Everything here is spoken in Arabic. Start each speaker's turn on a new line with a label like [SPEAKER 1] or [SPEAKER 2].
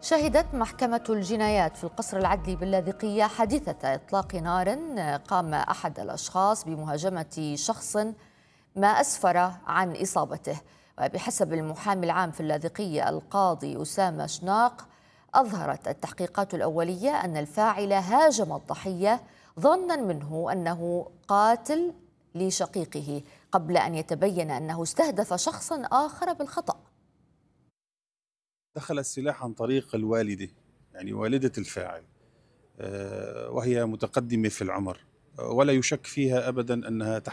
[SPEAKER 1] شهدت محكمة الجنايات في القصر العدلي باللاذقية حادثة إطلاق نار قام أحد الأشخاص بمهاجمة شخص ما أسفر عن إصابته. وبحسب المحامي العام في اللاذقية القاضي أسامة شناق، أظهرت التحقيقات الأولية أن الفاعل هاجم الضحية ظنا منه أنه قاتل لشقيقه، قبل أن يتبين أنه استهدف شخصا آخر بالخطأ.
[SPEAKER 2] دخل السلاح عن طريق الوالدة، يعني والدة الفاعل، وهي متقدمة في العمر، ولا يشك فيها أبدا أنها